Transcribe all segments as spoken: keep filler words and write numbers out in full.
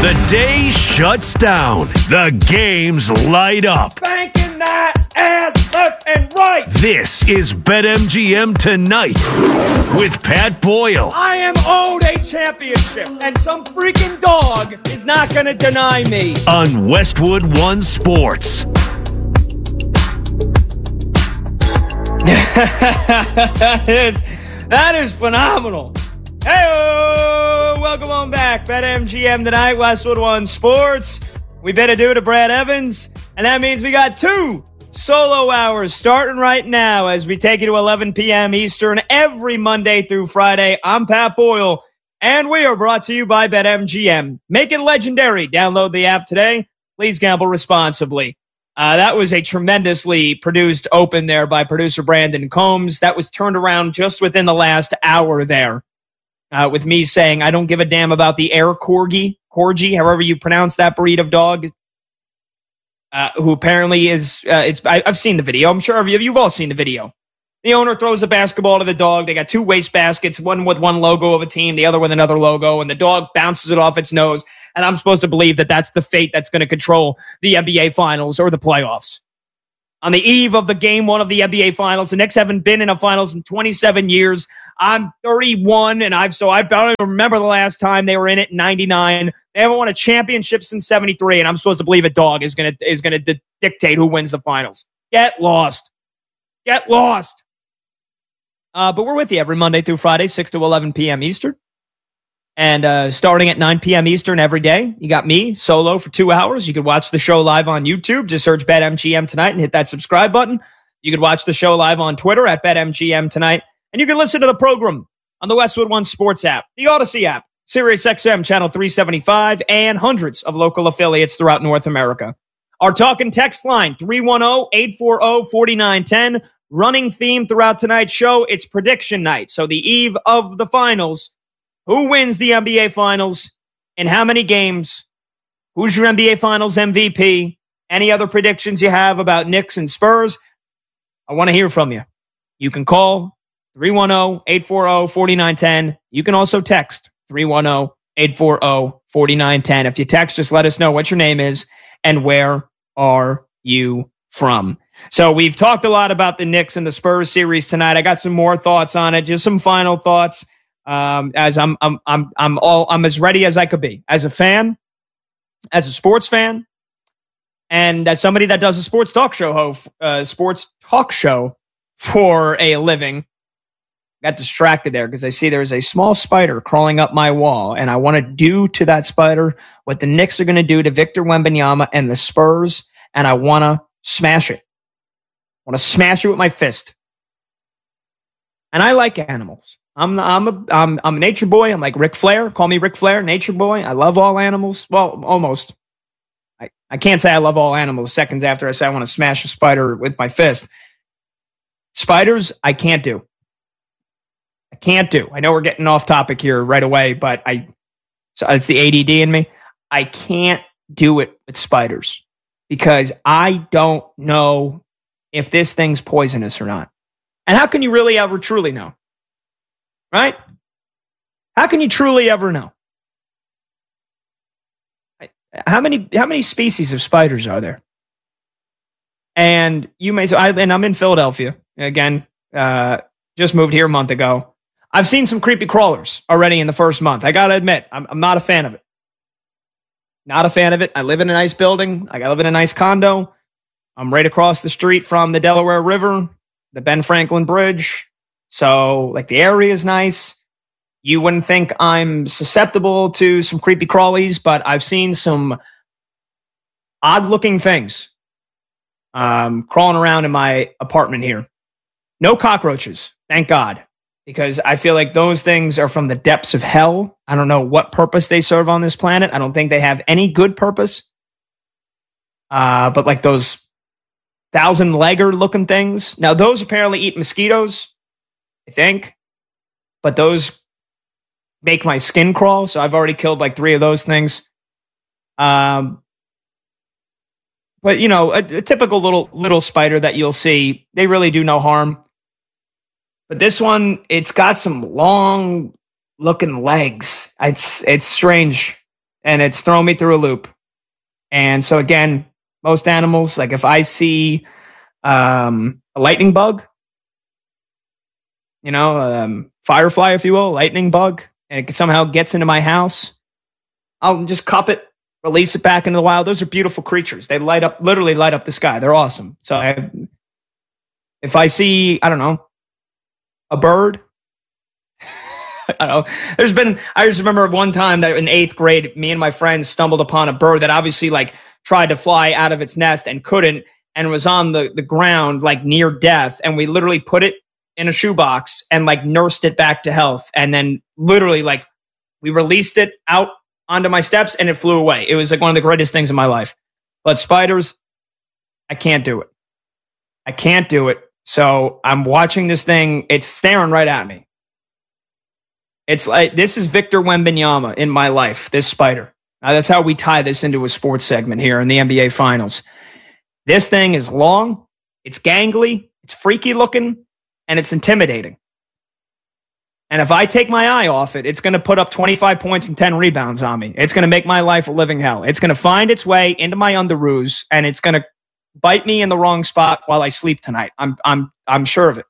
The day shuts down. The games light up. Banking that ass left and right. This is BetMGM Tonight with Pat Boyle. I am owed a championship, and some freaking dog is not going to deny me. On Westwood One Sports. that is that is phenomenal. Hey, welcome on back. BetMGM Tonight, Westwood One Sports. We better do to Brad Evans, and that means we got two solo hours starting right now as we take you to eleven p.m. Eastern every Monday through Friday. I'm Pat Boyle, and we are brought to you by BetMGM. Make it legendary. Download the app today. Please gamble responsibly. Uh, that was a tremendously produced open there by producer Brandon Combs. That was turned around just within the last hour there uh, with me saying, I don't give a damn about the air corgi, corgi, however you pronounce that breed of dog, uh, who apparently is, uh, it's. I, I've seen the video. I'm sure you've, you've all seen the video. The owner throws a basketball to the dog. They got two waste baskets, one with one logo of a team, the other with another logo, and the dog bounces it off its nose. And I'm supposed to believe that that's the fate that's going to control the N B A Finals or the playoffs. On the eve of the game one of the N B A Finals, the Knicks haven't been in a Finals in twenty-seven years. I'm thirty-one, and I've so I don't even remember the last time they were in it in ninety-nine. They haven't won a championship since seventy-three, and I'm supposed to believe a dog is going to is going to di- dictate who wins the Finals. Get lost. Get lost. Uh, but we're with you every Monday through Friday, six to eleven p.m. Eastern. And uh, starting at nine p.m. Eastern every day, you got me solo for two hours. You could watch the show live on YouTube. Just search BetMGM Tonight and hit that subscribe button. You could watch the show live on Twitter at BetMGM Tonight. And you can listen to the program on the Westwood One Sports app, the Odyssey app, SiriusXM Channel three seventy-five, and hundreds of local affiliates throughout North America. Our talk and text line, three one zero, eight four zero, four nine one zero. Running theme throughout tonight's show, it's prediction night. So the eve of the finals. Who wins the N B A Finals? In how many games? Who's your N B A Finals M V P? Any other predictions you have about Knicks and Spurs? I want to hear from you. You can call three one zero, eight four zero, four nine one zero. You can also text three one zero, eight four zero, four nine one zero. If you text, just let us know what your name is and where are you from. So we've talked a lot about the Knicks and the Spurs series tonight. I got some more thoughts on it, just some final thoughts. Um, as I'm, I'm, I'm, I'm all, I'm as ready as I could be as a fan, as a sports fan, and as somebody that does a sports talk show, host, uh, sports talk show for a living. Got distracted there because I see there's a small spider crawling up my wall, and I want to do to that spider what the Knicks are going to do to Victor Wembanyama and the Spurs, and I want to smash it. I want to smash it with my fist. And I like animals. I'm I'm a I'm I'm a nature boy. I'm like Ric Flair. Call me Ric Flair, nature boy. I love all animals. Well, almost. I, I can't say I love all animals seconds after I say I want to smash a spider with my fist. Spiders, I can't do. I can't do. I know we're getting off topic here right away, but I so it's the A D D in me. I can't do it with spiders because I don't know if this thing's poisonous or not. And how can you really ever truly know? Right? How can you truly ever know? How many how many species of spiders are there? And you may say, I, and I'm in Philadelphia again. Uh, just moved here a month ago. I've seen some creepy crawlers already in the first month. I gotta admit, I'm, I'm not a fan of it. Not a fan of it. I live in a nice building. I live in a nice condo. I'm right across the street from the Delaware River, the Ben Franklin Bridge. So, like, the area is nice. You wouldn't think I'm susceptible to some creepy crawlies, but I've seen some odd-looking things um, crawling around in my apartment here. No cockroaches, thank God, because I feel like those things are from the depths of hell. I don't know what purpose they serve on this planet. I don't think they have any good purpose. Uh, but, like, those thousand-legger-looking things. Now, those apparently eat mosquitoes. I think, but those make my skin crawl. So I've already killed like three of those things. Um, but you know, a, a typical little little spider that you'll see, they really do no harm. But this one, it's got some long looking legs. It's it's strange. and it's thrown me through a loop. And so again, most animals, like if I see um, a lightning bug, you know, um, firefly, if you will, lightning bug, and it somehow gets into my house, I'll just cup it, release it back into the wild. Those are beautiful creatures. They light up, literally light up the sky. They're awesome. So I, if I see, I don't know, a bird, I don't know. There's been, I just remember one time that in eighth grade, me and my friends stumbled upon a bird that obviously like tried to fly out of its nest and couldn't, and was on the, the ground like near death. And we literally put it in a shoebox and like nursed it back to health. And then literally like we released it out onto my steps and it flew away. It was like one of the greatest things in my life. But spiders, I can't do it. I can't do it. So I'm watching this thing. It's staring right at me. It's like, this is Victor Wembanyama in my life, this spider. Now, that's how we tie this into a sports segment here in the N B A Finals. This thing is long, it's gangly, it's freaky looking, and it's intimidating. And if I take my eye off it, it's going to put up twenty-five points and ten rebounds on me. It's going to make my life a living hell. It's going to find its way into my underoos, and it's going to bite me in the wrong spot while I sleep tonight. I'm I'm I'm sure of it.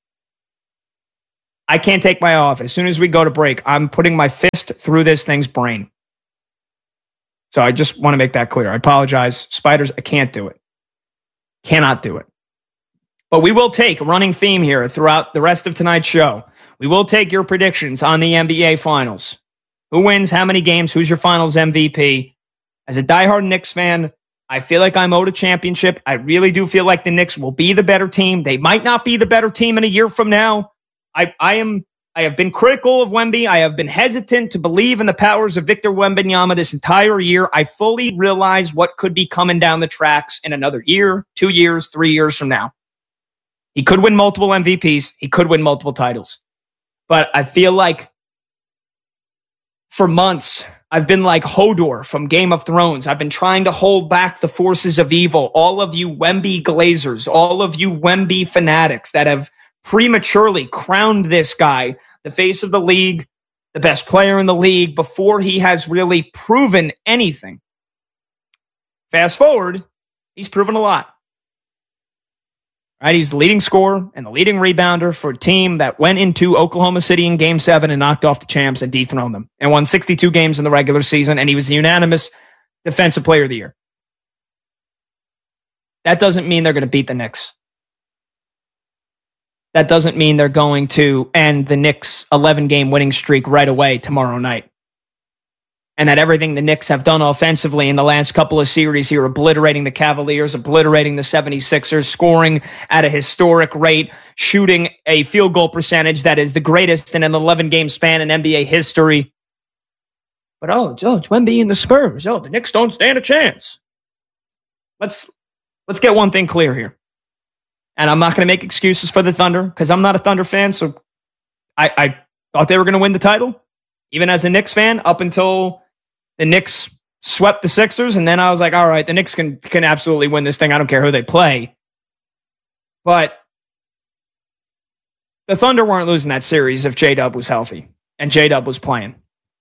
I can't take my eye off it. As soon as we go to break, I'm putting my fist through this thing's brain. So I just want to make that clear. I apologize. Spiders, I can't do it. Cannot do it. But we will take a running theme here throughout the rest of tonight's show. We will take your predictions on the N B A Finals. Who wins, how many games, who's your Finals M V P? As a diehard Knicks fan, I feel like I'm owed a championship. I really do feel like the Knicks will be the better team. They might not be the better team in a year from now. I, I am. I have been critical of Wemby. I have been hesitant to believe in the powers of Victor Wembanyama this entire year. I fully realize what could be coming down the tracks in another year, two years, three years from now. He could win multiple M V Ps. He could win multiple titles. But I feel like for months, I've been like Hodor from Game of Thrones. I've been trying to hold back the forces of evil. All of you Wemby Glazers, all of you Wemby fanatics that have prematurely crowned this guy the face of the league, the best player in the league, before he has really proven anything. Fast forward, he's proven a lot. Right, he's the leading scorer and the leading rebounder for a team that went into Oklahoma City in Game seven and knocked off the champs and dethroned them and won sixty-two games in the regular season, and he was the unanimous Defensive Player of the Year. That doesn't mean they're going to beat the Knicks. That doesn't mean they're going to end the Knicks' eleven-game winning streak right away tomorrow night. And that everything the Knicks have done offensively in the last couple of series here, obliterating the Cavaliers, obliterating the seventy-sixers, scoring at a historic rate, shooting a field goal percentage that is the greatest in an eleven-game span in N B A history. But oh, Joe, it's Wemby and the Spurs. Oh, the Knicks don't stand a chance. Let's let's get one thing clear here. And I'm not going to make excuses for the Thunder because I'm not a Thunder fan, so I, I thought they were going to win the title, even as a Knicks fan, up until the Knicks swept the Sixers, and then I was like, all right, the Knicks can, can absolutely win this thing. I don't care who they play. But the Thunder weren't losing that series if J-Dub was healthy and J-Dub was playing.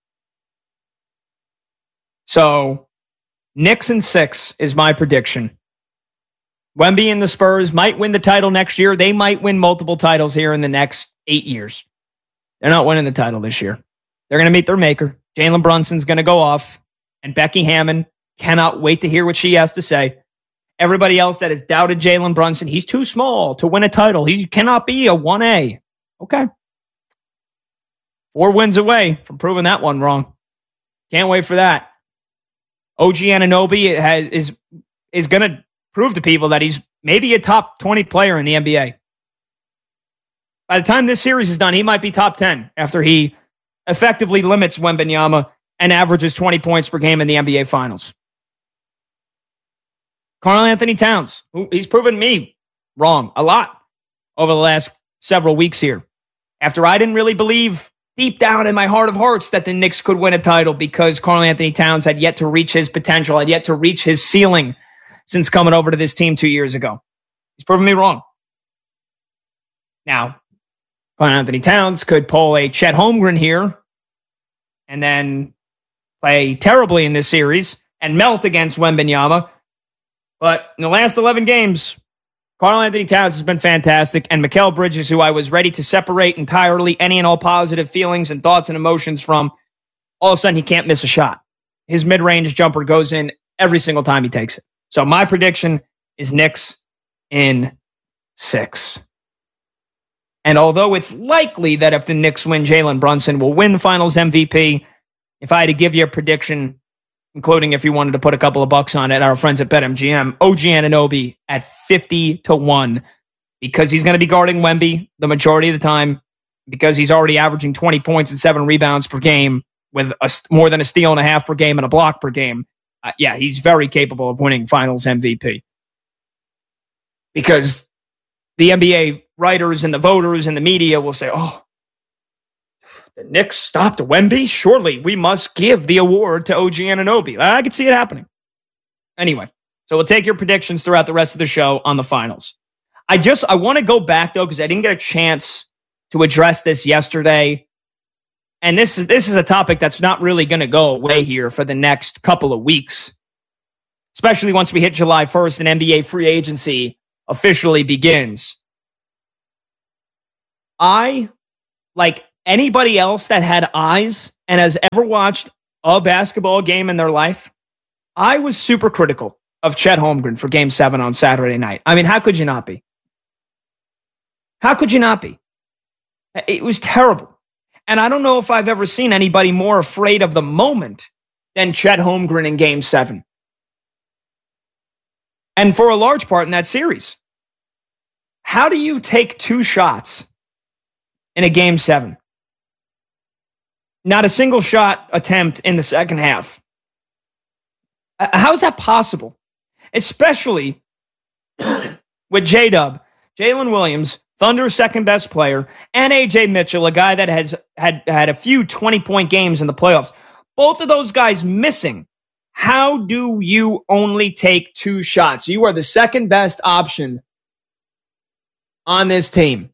So Knicks in six is my prediction. Wemby and the Spurs might win the title next year. They might win multiple titles here in the next eight years. They're not winning the title this year. They're going to meet their maker. Jalen Brunson's going to go off. And Becky Hammon, cannot wait to hear what she has to say. Everybody else that has doubted Jalen Brunson, he's too small to win a title. He cannot be a one A. Okay. Four wins away from proving that one wrong. Can't wait for that. O G Anunoby has, is, is going to prove to people that he's maybe a top twenty player in the N B A. By the time this series is done, he might be top ten after he effectively limits Wembanyama and averages twenty points per game in the N B A Finals. Karl-Anthony Towns, who he's proven me wrong a lot over the last several weeks here. After I didn't really believe deep down in my heart of hearts that the Knicks could win a title because Karl-Anthony Towns had yet to reach his potential, had yet to reach his ceiling since coming over to this team two years ago. He's proven me wrong. Now, Karl-Anthony Towns could pull a Chet Holmgren here and then play terribly in this series and melt against Wembanyama. But in the last eleven games, Karl-Anthony Towns has been fantastic, and Mikal Bridges, who I was ready to separate entirely any and all positive feelings and thoughts and emotions from, all of a sudden he can't miss a shot. His mid-range jumper goes in every single time he takes it. So my prediction is Knicks in six. And although it's likely that if the Knicks win, Jalen Brunson will win the Finals M V P, if I had to give you a prediction, including if you wanted to put a couple of bucks on it, our friends at BetMGM, O G Anunoby at fifty to one, because he's going to be guarding Wemby the majority of the time, because he's already averaging twenty points and seven rebounds per game with a, more than a steal and a half per game and a block per game. Uh, yeah, he's very capable of winning Finals M V P. Because the N B A writers and the voters and the media will say, oh, the Knicks stopped Wemby? Surely we must give the award to O G Anunoby. I can see it happening. Anyway, so we'll take your predictions throughout the rest of the show on the finals. I just, I want to go back, though, because I didn't get a chance to address this yesterday. And this is, this is a topic that's not really going to go away here for the next couple of weeks, especially once we hit July first and N B A free agency officially begins. I, like anybody else that had eyes and has ever watched a basketball game in their life, I was super critical of Chet Holmgren for Game seven on Saturday night. I mean, how could you not be? How could you not be? It was terrible. And I don't know if I've ever seen anybody more afraid of the moment than Chet Holmgren in Game seven. And for a large part in that series. How do you take two shots in a Game seven? Not a single shot attempt in the second half. How is that possible? Especially with J-Dub, Jalen Williams, Thunder's second best player, and A J Mitchell, a guy that has had, had a few twenty-point games in the playoffs. Both of those guys missing. How do you only take two shots? You are the second best option on this team.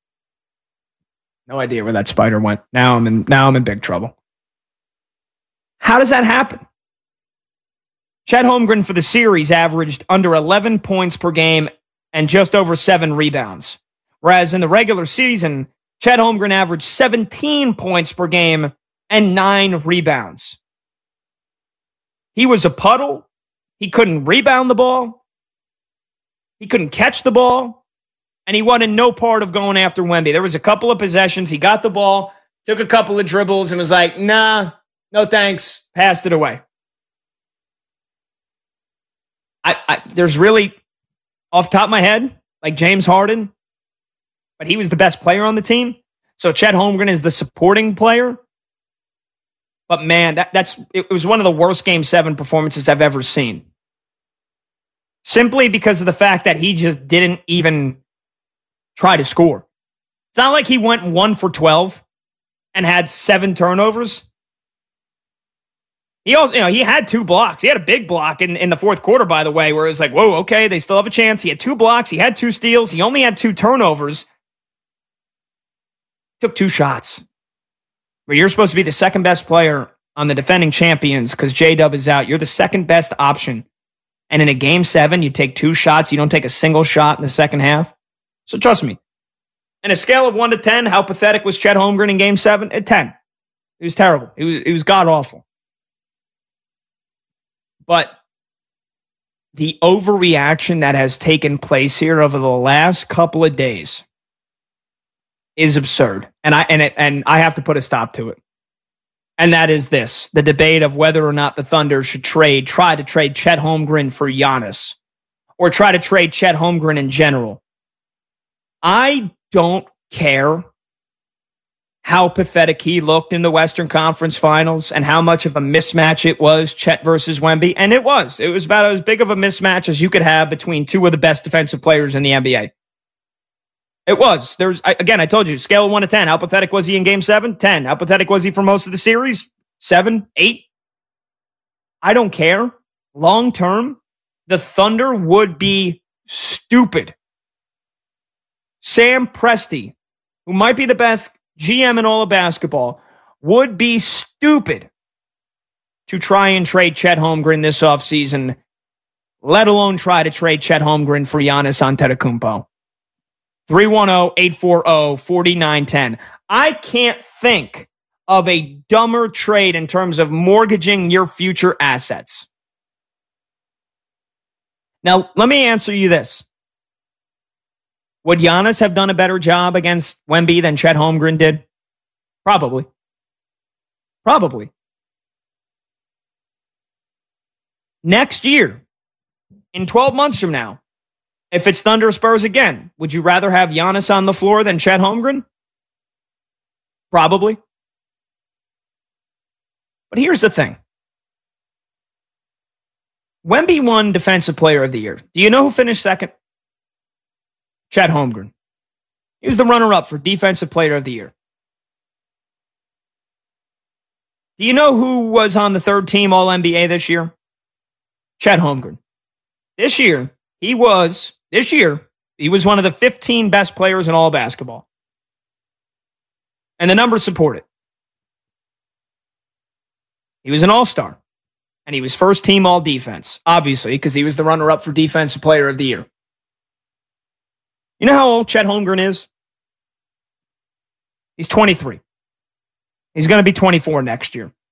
No idea where that spider went. Now I'm in, now I'm in big trouble. How does that happen? Chet Holmgren for the series averaged under eleven points per game and just over seven rebounds. Whereas in the regular season, Chet Holmgren averaged seventeen points per game and nine rebounds. He was a puddle. He couldn't rebound the ball. He couldn't catch the ball. And he wanted no part of going after Wemby. There was a couple of possessions. He got the ball, took a couple of dribbles, and was like, nah, no thanks. Passed it away. I, I There's really, off the top of my head, like James Harden, but he was the best player on the team. So Chet Holmgren is the supporting player. But man, that, that's it was one of the worst Game seven performances I've ever seen. Simply because of the fact that he just didn't even try to score. It's not like he went one for twelve and had seven turnovers. He also, you know, he had two blocks. He had a big block in, in the fourth quarter, by the way, where it was like, whoa, okay, they still have a chance. He had two blocks. He had two steals. He only had two turnovers. Took two shots. Where you're supposed to be the second best player on the defending champions because J-Dub is out. You're the second best option. And in a Game seven, you take two shots. You don't take a single shot in the second half. So trust me. On a scale of one to ten, how pathetic was Chet Holmgren in Game seven? At ten. It was terrible. It was, it was god-awful. But the overreaction that has taken place here over the last couple of days is absurd. And I and it, and I have to put a stop to it. And that is this, the debate of whether or not the Thunder should trade, try to trade Chet Holmgren for Giannis, or try to trade Chet Holmgren in general. I don't care how pathetic he looked in the Western Conference Finals and how much of a mismatch it was, Chet versus Wemby. And it was. It was about as big of a mismatch as you could have between two of the best defensive players in the N B A. It was. There's again, I told you, scale of one to ten. How pathetic was he in Game seven? ten. How pathetic was he for most of the series? seven, eight. I don't care. Long term, the Thunder would be stupid. Sam Presti, who might be the best G M in all of basketball, would be stupid to try and trade Chet Holmgren this offseason, let alone try to trade Chet Holmgren for Giannis Antetokounmpo. three one zero, eight four zero, four nine one zero. I can't think of a dumber trade in terms of mortgaging your future assets. Now, let me answer you this. Would Giannis have done a better job against Wemby than Chet Holmgren did? Probably. Probably. Next year, in twelve months from now, if it's Thunder Spurs again, would you rather have Giannis on the floor than Chet Holmgren? Probably. But here's the thing. Wemby won Defensive Player of the Year. Do you know who finished second? Chet Holmgren. He was the runner-up for Defensive Player of the Year. Do you know who was on the third team All N B A this year? Chet Holmgren. This year, he was, this year, he was one of the fifteen best players in all basketball. And the numbers support it. He was an all-star. And he was first team all-defense, obviously, because he was the runner-up for Defensive Player of the Year. You know how old Chet Holmgren is? He's twenty-three. He's going to be twenty-four next year.